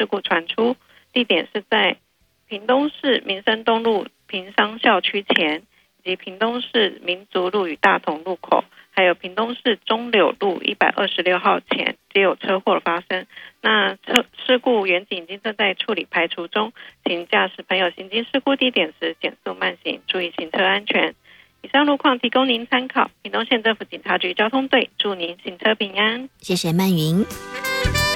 事故传出，地点是在屏东市民生东路屏商校区前，以及屏东市民族路与大同路口，还有屏东市中柳路126号前皆有车祸发生。那事故远景已经正在处理排除中，请驾驶朋友行经事故地点时减速慢行，注意行车安全。以上路况提供您参考，屏东县政府警察局交通队祝您行车平安。 谢谢曼云。